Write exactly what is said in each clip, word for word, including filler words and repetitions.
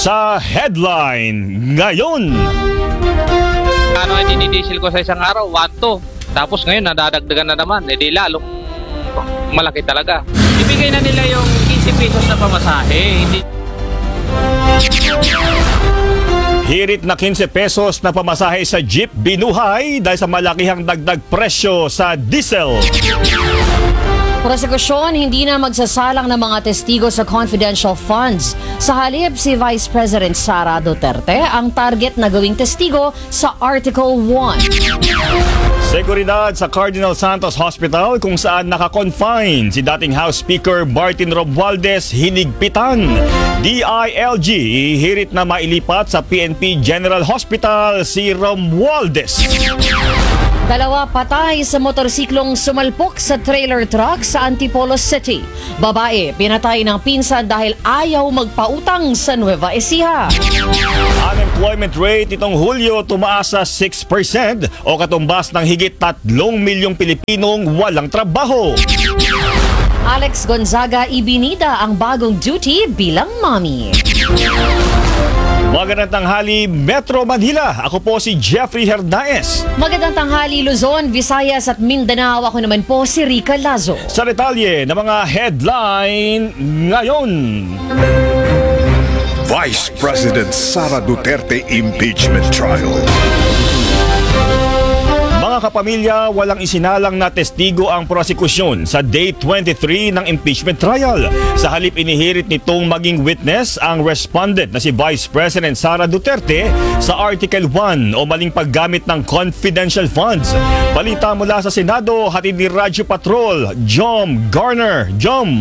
Sa headline ngayon. Ano ay dinidiesel ko sa isang araw? one two. Tapos ngayon nadadagdagan na naman. Eh di lalong malaki talaga. Ibigay na nila yung fifteen pesos na pamasahe. Hindi... Hirit na fifteen pesos na pamasahe sa jeep binuhay dahil sa malakihang dagdag presyo sa diesel. Prosekusyon, hindi na magsasalang ng mga testigo sa confidential funds. Sa halip, si Vice President Sara Duterte ang target na gawing testigo sa Article one. Seguridad sa Cardinal Santos Hospital kung saan nakakonfine si dating House Speaker Martin Romualdez hinigpitan. D I L G hirit na mailipat sa P N P General Hospital si Romualdez. Dalawa patay sa motorsiklong sumalpok sa trailer truck sa Antipolo City. Babae, pinatay ng pinsan dahil ayaw magpautang sa Nueva Ecija. Unemployment rate itong Hulyo tumaas sa six percent o katumbas ng higit tatlong milyong Pilipinong walang trabaho. Alex Gonzaga ibinida ang bagong duty bilang mommy. Magandang tanghali, Metro Manila. Ako po si Jeffrey Hernaez. Magandang tanghali, Luzon, Visayas at Mindanao. Ako naman po si Rica Lazo. Sa detalye ng mga headline ngayon. Vice President Sara Duterte impeachment trial. Mga kapamilya, walang isinalang na testigo ang prosekusyon sa Day twenty-three ng impeachment trial. Sa halip inihirit nitong maging witness ang respondent na si Vice President Sara Duterte sa Article one o maling paggamit ng confidential funds. Balita mula sa Senado, hatid ni Radyo Patrol, Jom Garner. Jom!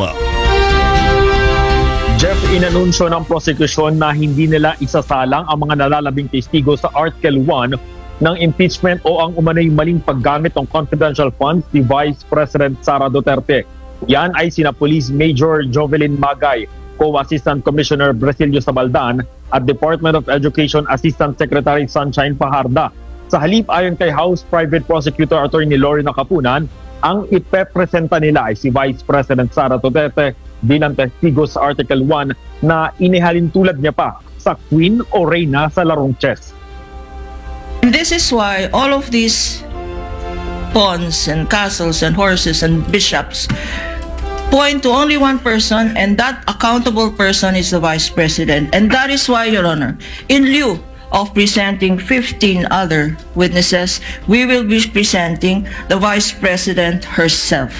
Jeff, inanunsyo ng prosekusyon na hindi nila isasalang ang mga nalalabing testigo sa Article one ng impeachment o ang umanay maling paggamit ng confidential funds ni Vice President Sara Duterte. Yan ay sina Police Major Jovelyn Magay, Co-Assistant Commissioner Brasilio Sabaldan at Department of Education Assistant Secretary Sunshine Fajarda. Sa halip, ayon kay House Private Prosecutor Attorney Lorena Capunan, ang ipepresenta nila ay si Vice President Sara Duterte bilang testigo sa Article one na inihalin tulad niya pa sa Queen o Reyna sa larong chess. And this is why all of these pawns and castles and horses and bishops point to only one person, and that accountable person is the Vice President. And that is why, Your Honor, in lieu of presenting fifteen other witnesses, we will be presenting the Vice President herself.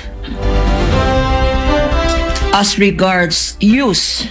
As regards use,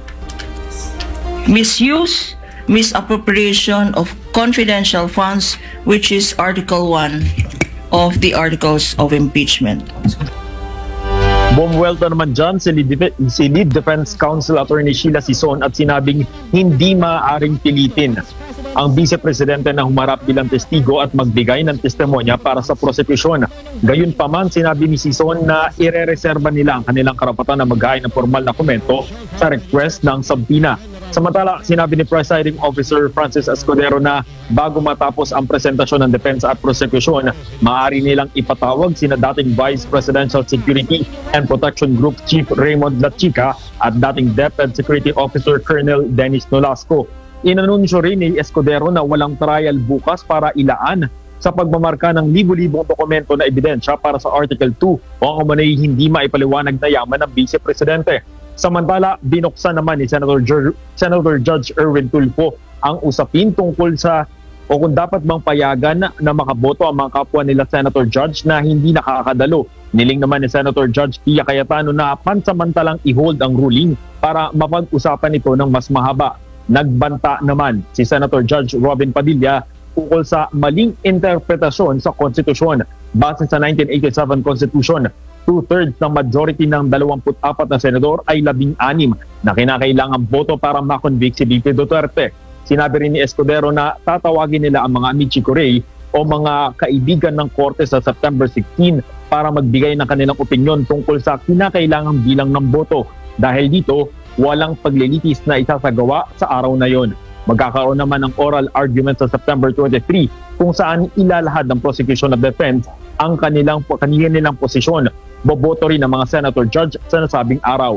misuse, misappropriation of confidential funds, which is Article one of the Articles of Impeachment. Bumuwelta naman dyan si Lead, si Lead Defense Counsel Attorney Sheila Sison at sinabing hindi maaaring pilitin ang Vice Presidente na humarap bilang testigo at magbigay ng testimonya para sa prosekusyon. Gayunpaman, sinabi ni Sison na ire-reserba nila ang kanilang karapatan na maghain ng formal na komento sa request ng subpoena. Samantala, sinabi ni Presiding Officer Francis Escudero na bago matapos ang presentasyon ng depensa at prosekusyon, maaari nilang ipatawag sina dating Vice Presidential Security and Protection Group Chief Raymond Lachica at dating Deputy Security Officer Colonel Dennis Nolasco. Inanunsyo rin ni Escudero na walang trial bukas para ilaan sa pagmamarka ng libo-libong dokumento na ebidensya para sa Article two o ang umanay hindi maipaliwanag na yaman ng Vice Presidente. Samantala, binuksan naman ni Senator, Jer- Senator Judge Erwin Tulfo ang usapin tungkol sa o kung dapat bang payagan na, na makaboto ang mga kapwa nila Senator Judge na hindi nakakadalo. Niling naman ni Senator Judge Pia Cayetano na pansamantalang i-hold ang ruling para mapag-usapan ito ng mas mahaba. Nagbanta naman si Senator Judge Robin Padilla ukol sa maling interpretasyon sa konstitusyon. Base sa nineteen eighty-seven Constitution, two-thirds ng majority ng dalawampu't apat na senador ay labing-anim na kinakailangang boto para makonvict si V P Duterte. Sinabi rin ni Escudero na tatawagin nila ang mga amici curiae o mga kaibigan ng korte sa September sixteen para magbigay ng kanilang opinyon tungkol sa kinakailangang bilang ng boto. Dahil dito, walang paglilitis na isasagawa sa araw na yon. Magkakaroon naman ng oral argument sa September twenty-three kung saan ilalahad ng prosecution of defense ang kanilang, kanilang posisyon. Boboto rin ng mga senator judge sa nasabing araw.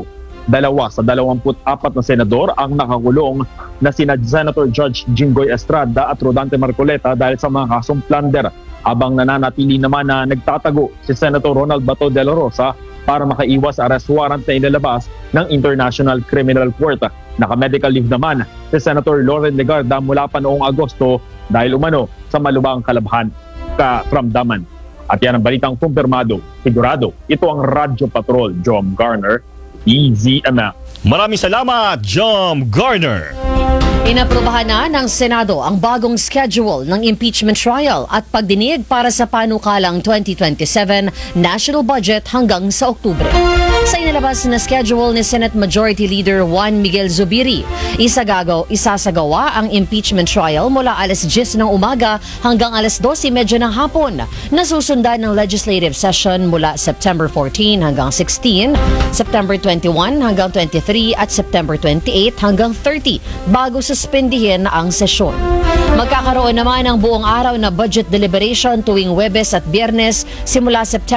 Dalawa sa dalawampu't apat na senador ang nakakulong na sina Senator Judge Jinggoy Estrada at Rodante Marcoleta dahil sa mga kasong plunder, habang nananatili naman na nagtatago si Senator Ronald Bato de la Rosa para makaiwas sa arrest warrant na inilabas ng International Criminal Court. Naka-medical leave naman si Senator Loren Legarda mula pa noong Agosto dahil umano sa malubhang kalabhan karamdaman. At yan ang balitang kumpirmado, sigurado. Ito ang Radyo Patrol, Jom Garner, E Z M L. Maraming salamat, Jom Garner. Inaprubahan na ng Senado ang bagong schedule ng impeachment trial at pagdinig para sa panukalang twenty twenty-seven national budget hanggang sa Oktubre. Sa inilabas na schedule ni Senate Majority Leader Juan Miguel Zubiri, isagago, isasagawa ang impeachment trial mula alas diyes ng umaga hanggang alas dose thirty ng hapon. Nasusundan ng legislative session mula September fourteen hanggang sixteen, September twenty-one hanggang twenty-three at September twenty-eight hanggang thirty bago suspendihin ang sesyon. Magkakaroon naman ng buong araw na budget deliberation tuwing Huwebes at Biyernes simula September